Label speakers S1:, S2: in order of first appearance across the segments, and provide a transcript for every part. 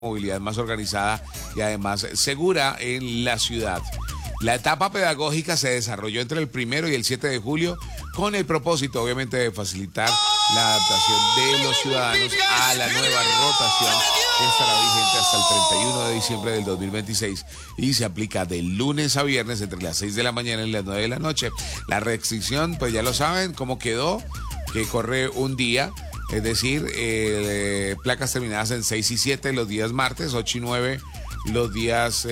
S1: movilidad más organizada y además segura en la ciudad. La etapa pedagógica se desarrolló entre el 1 y el 7 de julio con el propósito, obviamente, de facilitar la adaptación de los ciudadanos a la nueva rotación que estará vigente hasta el 31 de diciembre del 2026 y se aplica de lunes a viernes entre las 6 de la mañana y las 9 de la noche. La restricción, pues ya lo saben cómo quedó, que corre un día. Es decir, placas terminadas en 6 y 7 los días martes, 8 y 9 los días,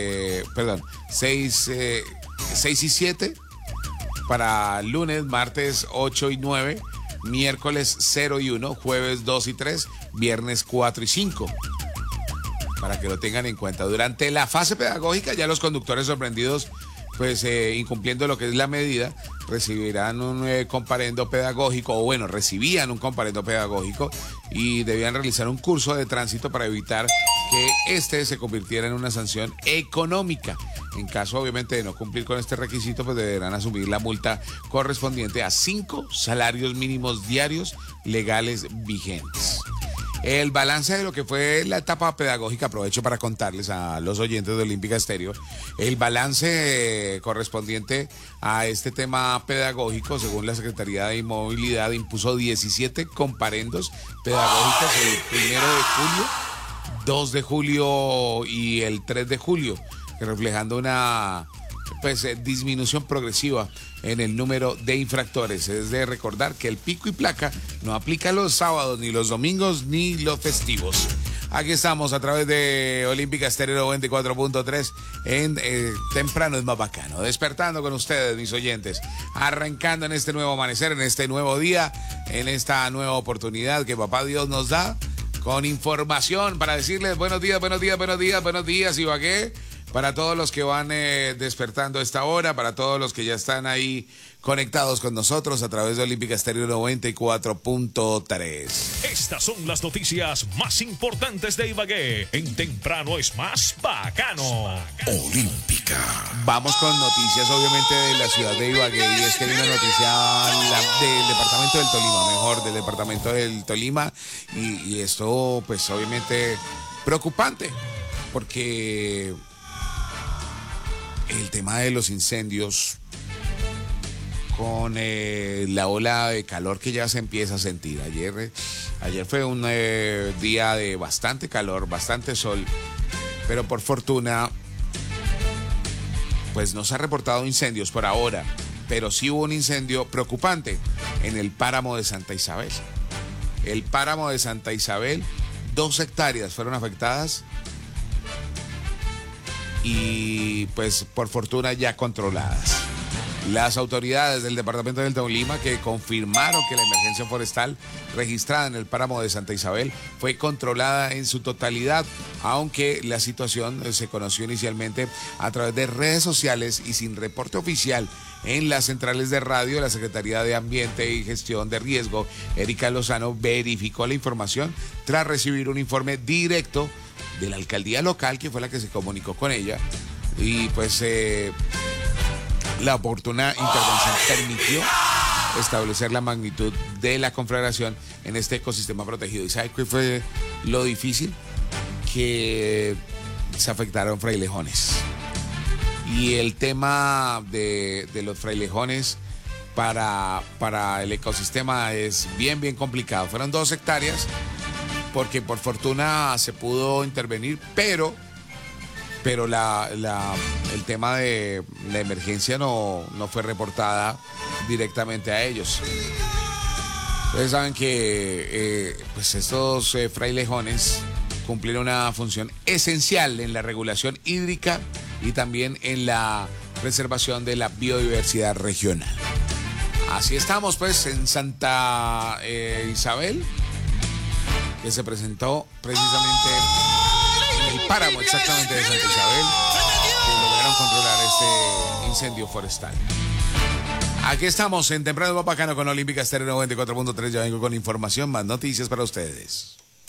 S1: 6 y 7 para lunes, martes 8 y 9, miércoles 0 y 1, jueves 2 y 3, viernes 4 y 5. Para que lo tengan en cuenta. Durante la fase pedagógica ya los conductores sorprendidos incumpliendo lo que es la medida, recibirán un comparendo pedagógico, o bueno, recibían un comparendo pedagógico y debían realizar un curso de tránsito para evitar que se convirtiera en una sanción económica. En caso, obviamente, de no cumplir con este requisito, pues deberán asumir la multa correspondiente a 5 salarios mínimos diarios legales vigentes. El balance de lo que fue la etapa pedagógica, aprovecho para contarles a los oyentes de Olímpica Estéreo, el balance correspondiente a este tema pedagógico, según la Secretaría de Movilidad, impuso 17 comparendos pedagógicos el 1 de julio, 2 de julio y el 3 de julio, reflejando una disminución progresiva en el número de infractores. Es de recordar que el pico y placa no aplica los sábados, ni los domingos, ni los festivos. Aquí estamos a través de Olímpica Estéreo 94.3 en Temprano es más bacano. Despertando con ustedes, mis oyentes. Arrancando en este nuevo amanecer, en este nuevo día, en esta nueva oportunidad que Papá Dios nos da, con información para decirles buenos días, buenos días, buenos días, buenos días, Ibagué. Para todos los que van despertando a esta hora, para todos los que ya están ahí conectados con nosotros a través de Olímpica Estéreo 94.3.
S2: Estas son las noticias más importantes de Ibagué. En Temprano es más bacano. Olímpica.
S1: Vamos con noticias, obviamente, de la ciudad de Ibagué. Y es que hay una noticia del departamento del Tolima, del departamento del Tolima. Y esto, pues, obviamente, preocupante, porque el tema de los incendios, con la ola de calor que ya se empieza a sentir. Ayer fue un día de bastante calor, bastante sol, pero por fortuna, pues no se ha reportado incendios por ahora, pero sí hubo un incendio preocupante en el páramo de Santa Isabel. El páramo de Santa Isabel, 2 hectáreas fueron afectadas y pues por fortuna ya controladas. Las autoridades del departamento del Tolima que confirmaron que la emergencia forestal registrada en el páramo de Santa Isabel fue controlada en su totalidad, aunque la situación se conoció inicialmente a través de redes sociales y sin reporte oficial en las centrales de radio. La Secretaría de Ambiente y Gestión de Riesgo, Erika Lozano, verificó la información tras recibir un informe directo de la alcaldía local, que fue la que se comunicó con ella, y pues la oportuna intervención permitió establecer la magnitud de la conflagración en este ecosistema protegido. ¿Y sabe qué fue lo difícil? Que se afectaron frailejones. Y el tema de los frailejones para el ecosistema es bien complicado. Fueron 2 hectáreas, porque por fortuna se pudo intervenir, pero el tema de la emergencia no fue reportada directamente a ellos. Ustedes saben que pues estos frailejones cumplen una función esencial en la regulación hídrica y también en la preservación de la biodiversidad regional. Así estamos, pues, en Santa Isabel, que se presentó precisamente en el páramo exactamente de Santa Isabel, que lograron controlar este incendio forestal. Aquí estamos en Temprano Bacano con Olímpica Estéreo 94.3. Ya vengo con información, más noticias para ustedes.